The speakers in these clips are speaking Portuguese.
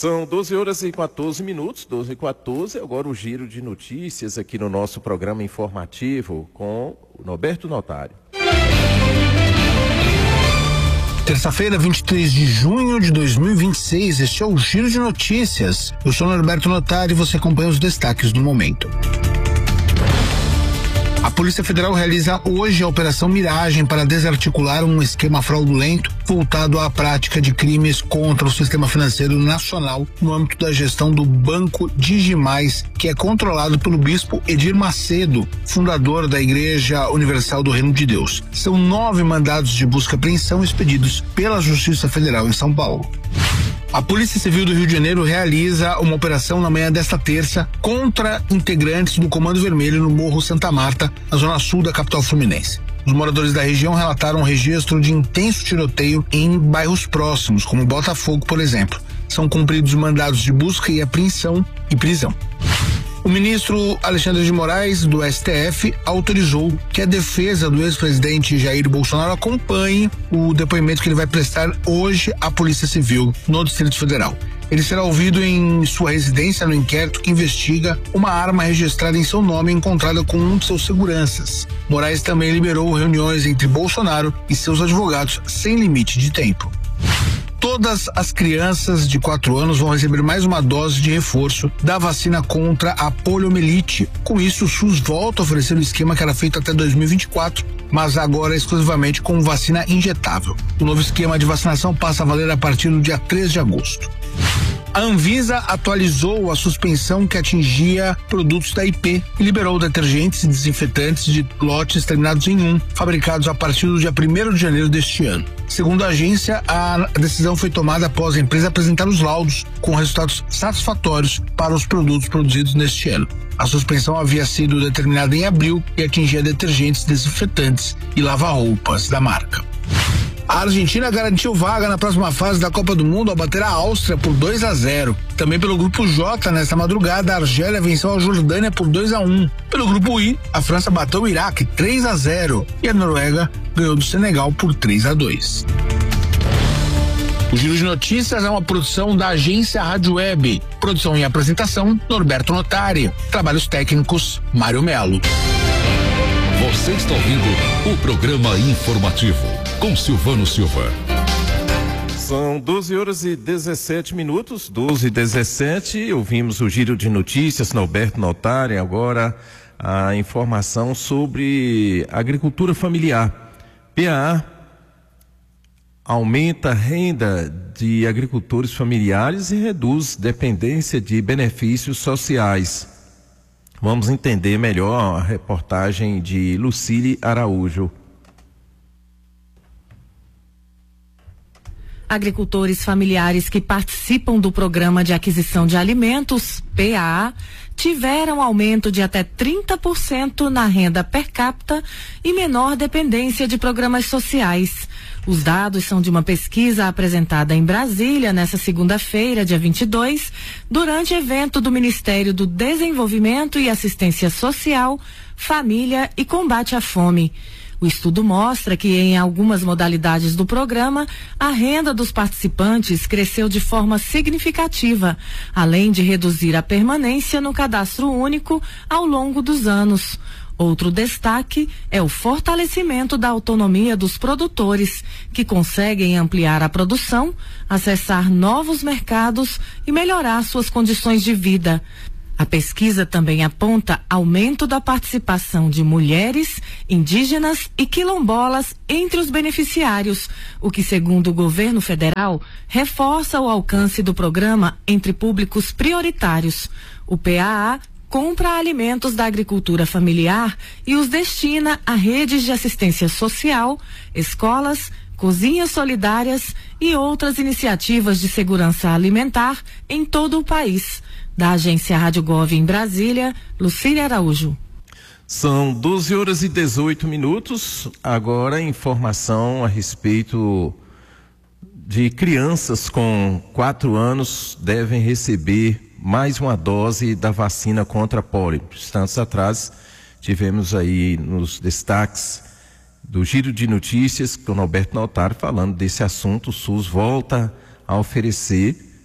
São 12 horas e 14 minutos, 12 e 14. Agora o giro de notícias aqui no nosso programa informativo com o Norberto Notário. Terça-feira, 23 de junho de 2026, este é o Giro de Notícias. Eu sou Norberto Notário e você acompanha os destaques do momento. A Polícia Federal realiza hoje a Operação Miragem para desarticular um esquema fraudulento voltado à prática de crimes contra o sistema financeiro nacional no âmbito da gestão do Banco Digimais, que é controlado pelo bispo Edir Macedo, fundador da Igreja Universal do Reino de Deus. São 9 mandados de busca e apreensão expedidos pela Justiça Federal em São Paulo. A Polícia Civil do Rio de Janeiro realiza uma operação na manhã desta terça contra integrantes do Comando Vermelho no Morro Santa Marta, na zona sul da capital fluminense. Os moradores da região relataram um registro de intenso tiroteio em bairros próximos, como Botafogo, por exemplo. São cumpridos mandados de busca e apreensão e prisão. O ministro Alexandre de Moraes, do STF, autorizou que a defesa do ex-presidente Jair Bolsonaro acompanhe o depoimento que ele vai prestar hoje à Polícia Civil no Distrito Federal. Ele será ouvido em sua residência no inquérito que investiga uma arma registrada em seu nome encontrada com um de seus seguranças. Moraes também liberou reuniões entre Bolsonaro e seus advogados sem limite de tempo. Todas as crianças de 4 anos vão receber mais uma dose de reforço da vacina contra a poliomielite. Com isso, o SUS volta a oferecer o esquema que era feito até 2024, mas agora exclusivamente com vacina injetável. O novo esquema de vacinação passa a valer a partir do dia 3 de agosto. A Anvisa atualizou a suspensão que atingia produtos da IP e liberou detergentes e desinfetantes de lotes terminados em 1, fabricados a partir do dia 1º de janeiro deste ano. Segundo a agência, a decisão foi tomada após a empresa apresentar os laudos com resultados satisfatórios para os produtos produzidos neste ano. A suspensão havia sido determinada em abril e atingia detergentes, desinfetantes e lava-roupas da marca. A Argentina garantiu vaga na próxima fase da Copa do Mundo ao bater a Áustria por 2-0. Também pelo grupo J, nesta madrugada, a Argélia venceu a Jordânia por 2-1. Pelo grupo I, a França bateu o Iraque 3-0 e a Noruega ganhou do Senegal por 3-2. O Giro de Notícias é uma produção da agência Rádio Web. Produção e apresentação, Norberto Notário. Trabalhos técnicos, Mário Melo. Você está ouvindo o programa informativo com Silvano Silva. São 12 horas e 17 minutos, 12 e 17. Ouvimos o Giro de Notícias, Norberto Notário. Agora a informação sobre agricultura familiar. PAA aumenta a renda de agricultores familiares e reduz dependência de benefícios sociais. Vamos entender melhor a reportagem de Lucília Araújo. Agricultores familiares que participam do Programa de Aquisição de Alimentos, PAA, tiveram aumento de até 30% na renda per capita e menor dependência de programas sociais. Os dados são de uma pesquisa apresentada em Brasília nesta segunda-feira, dia 22, durante evento do Ministério do Desenvolvimento e Assistência Social, Família e Combate à Fome. O estudo mostra que em algumas modalidades do programa, a renda dos participantes cresceu de forma significativa, além de reduzir a permanência no cadastro único ao longo dos anos. Outro destaque é o fortalecimento da autonomia dos produtores, que conseguem ampliar a produção, acessar novos mercados e melhorar suas condições de vida. A pesquisa também aponta aumento da participação de mulheres, indígenas e quilombolas entre os beneficiários, o que, segundo o governo federal, reforça o alcance do programa entre públicos prioritários. O PAA compra alimentos da agricultura familiar e os destina a redes de assistência social, escolas, cozinhas solidárias e outras iniciativas de segurança alimentar em todo o país. Da agência Rádio Gov em Brasília, Lucília Araújo. São 12 horas e 18 minutos. Agora informação a respeito de crianças com 4 anos devem receber mais uma dose da vacina contra a polio. Instantes atrás tivemos aí nos destaques do Giro de Notícias com o Norberto Notário falando desse assunto. O SUS volta a oferecer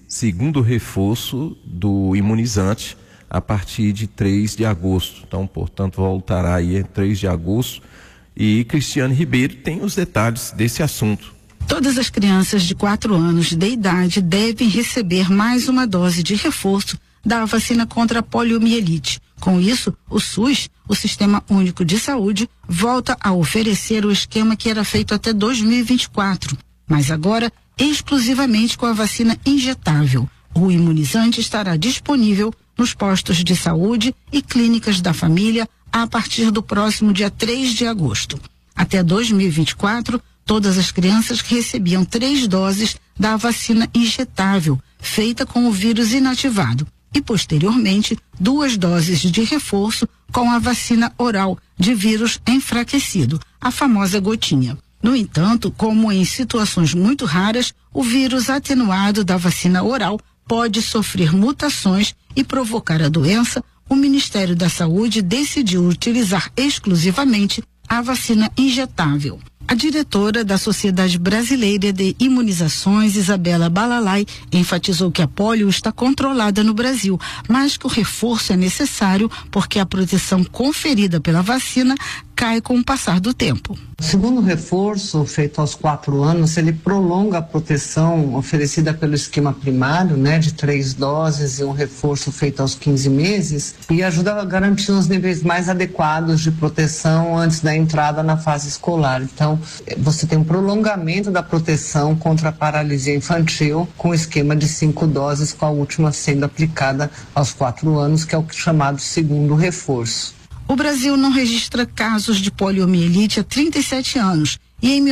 segundo reforço do imunizante a partir de 3 de agosto. Então, portanto, voltará aí em 3 de agosto. E Cristiane Ribeiro tem os detalhes desse assunto. Todas as crianças de 4 anos de idade devem receber mais uma dose de reforço da vacina contra a poliomielite. Com isso, o SUS, o Sistema Único de Saúde, volta a oferecer o esquema que era feito até 2024, mas agora exclusivamente com a vacina injetável. O imunizante estará disponível nos postos de saúde e clínicas da família a partir do próximo dia 3 de agosto. Até 2024, todas as crianças recebiam 3 doses da vacina injetável, feita com o vírus inativado, e posteriormente 2 doses de reforço com a vacina oral de vírus enfraquecido, a famosa gotinha. No entanto, como em situações muito raras, o vírus atenuado da vacina oral pode sofrer mutações e provocar a doença. O Ministério da Saúde decidiu utilizar exclusivamente a vacina injetável. A diretora da Sociedade Brasileira de Imunizações, Isabela Balalai, enfatizou que a polio está controlada no Brasil, mas que o reforço é necessário porque a proteção conferida pela vacina cai com o passar do tempo. O segundo reforço, feito aos 4 anos, ele prolonga a proteção oferecida pelo esquema primário, de 3 doses e um reforço feito aos 15 meses, e ajuda a garantir os níveis mais adequados de proteção antes da entrada na fase escolar. Então, você tem um prolongamento da proteção contra a paralisia infantil com o esquema de 5 doses, com a última sendo aplicada aos 4 anos, que é o chamado segundo reforço. O Brasil não registra casos de poliomielite há 37 anos e em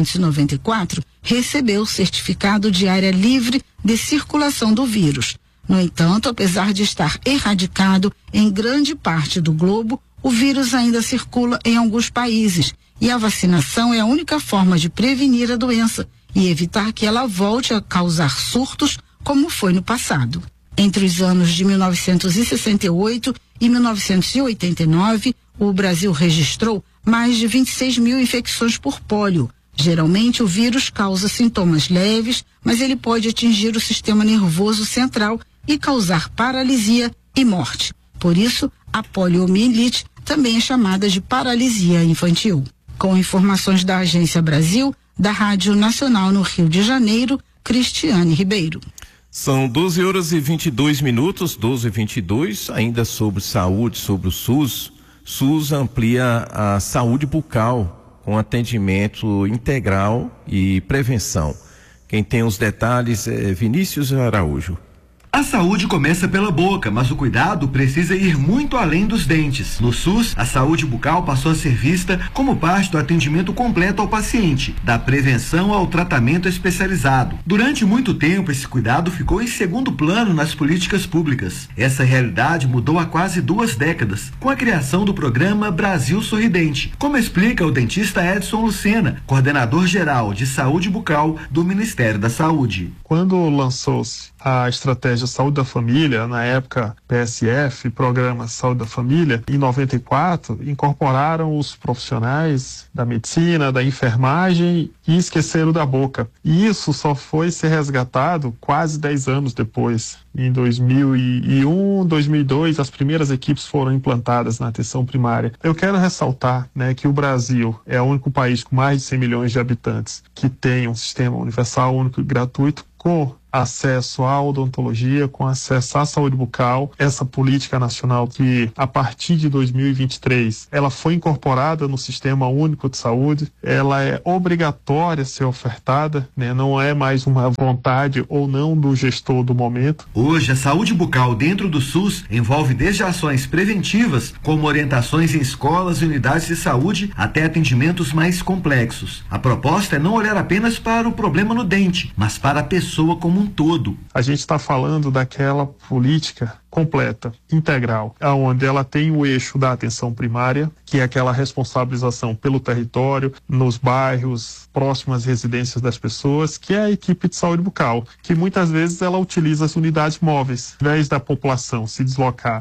1994 recebeu o certificado de área livre de circulação do vírus. No entanto, apesar de estar erradicado em grande parte do globo, o vírus ainda circula em alguns países e a vacinação é a única forma de prevenir a doença e evitar que ela volte a causar surtos como foi no passado. Entre os anos de 1968 e 1989, o Brasil registrou mais de 26 mil infecções por pólio. Geralmente, o vírus causa sintomas leves, mas ele pode atingir o sistema nervoso central e causar paralisia e morte. Por isso, a poliomielite também é chamada de paralisia infantil. Com informações da Agência Brasil, da Rádio Nacional no Rio de Janeiro, Cristiane Ribeiro. São 12h22, 12h22, ainda sobre saúde, sobre o SUS. SUS amplia a saúde bucal com atendimento integral e prevenção. Quem tem os detalhes é Vinícius Araújo. A saúde começa pela boca, mas o cuidado precisa ir muito além dos dentes. No SUS, a saúde bucal passou a ser vista como parte do atendimento completo ao paciente, da prevenção ao tratamento especializado. Durante muito tempo, esse cuidado ficou em segundo plano nas políticas públicas. Essa realidade mudou há quase 2 décadas, com a criação do programa Brasil Sorridente, como explica o dentista Edson Lucena, coordenador geral de saúde bucal do Ministério da Saúde. Quando lançou-se a estratégia Saúde da Família, na época PSF, Programa Saúde da Família, em 94, incorporaram os profissionais da medicina, da enfermagem e esqueceram da boca. E isso só foi ser resgatado quase 10 anos depois. Em 2001, 2002, as primeiras equipes foram implantadas na atenção primária. Eu quero ressaltar, que o Brasil é o único país com mais de 100 milhões de habitantes que tem um sistema universal, único e gratuito, com acesso à odontologia, com acesso à saúde bucal. Essa política nacional que, a partir de 2023, ela foi incorporada no Sistema Único de Saúde, ela é obrigatória a ser ofertada, não é mais uma vontade ou não do gestor do momento. Hoje, a saúde bucal dentro do SUS envolve desde ações preventivas, como orientações em escolas e unidades de saúde, até atendimentos mais complexos. A proposta é não olhar apenas para o problema no dente, mas para a pessoa como um todo. A gente está falando daquela política completa, integral, onde ela tem o eixo da atenção primária, que é aquela responsabilização pelo território, nos bairros, próximas às residências das pessoas, que é a equipe de saúde bucal, que muitas vezes ela utiliza as unidades móveis. Ao invés da população se deslocar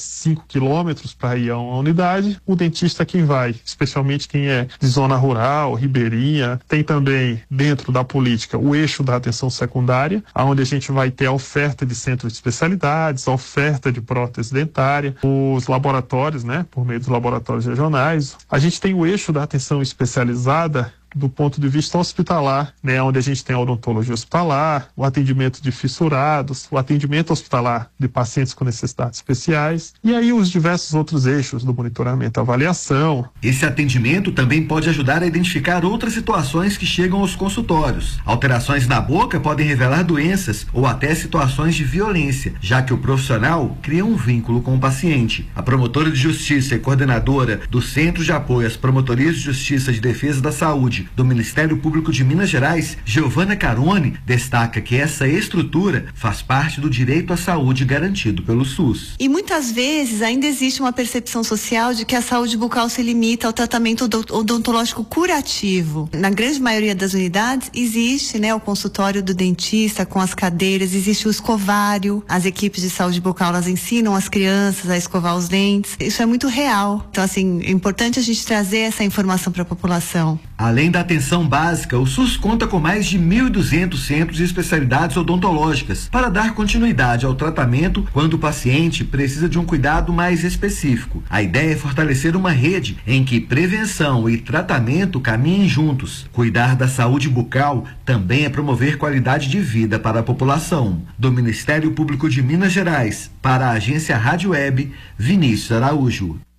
5 quilômetros para ir a uma unidade, o dentista é quem vai, especialmente quem é de zona rural, ribeirinha. Tem também, dentro da política, o eixo da atenção secundária, onde a gente vai ter a oferta de centros de especialidades, a oferta de prótese dentária, os laboratórios, né, por meio dos laboratórios regionais. A gente tem o eixo da atenção especializada do ponto de vista hospitalar, né, onde a gente tem a odontologia hospitalar, o atendimento de fissurados, o atendimento hospitalar de pacientes com necessidades especiais, e aí os diversos outros eixos do monitoramento e avaliação. Esse atendimento também pode ajudar a identificar outras situações que chegam aos consultórios. Alterações na boca podem revelar doenças ou até situações de violência, já que o profissional cria um vínculo com o paciente. A promotora de justiça e coordenadora do Centro de Apoio às Promotorias de Justiça de Defesa da Saúde do Ministério Público de Minas Gerais, Giovana Carone, destaca que essa estrutura faz parte do direito à saúde garantido pelo SUS. E muitas vezes ainda existe uma percepção social de que a saúde bucal se limita ao tratamento odontológico curativo. Na grande maioria das unidades existe, né, o consultório do dentista com as cadeiras, existe o escovário, as equipes de saúde bucal, elas ensinam as crianças a escovar os dentes. Isso é muito real. Então, assim, é importante a gente trazer essa informação para a população. Além da atenção básica, o SUS conta com mais de 1.200 centros de especialidades odontológicas para dar continuidade ao tratamento quando o paciente precisa de um cuidado mais específico. A ideia é fortalecer uma rede em que prevenção e tratamento caminhem juntos. Cuidar da saúde bucal também é promover qualidade de vida para a população. Do Ministério Público de Minas Gerais, para a agência Rádio Web, Vinícius Araújo.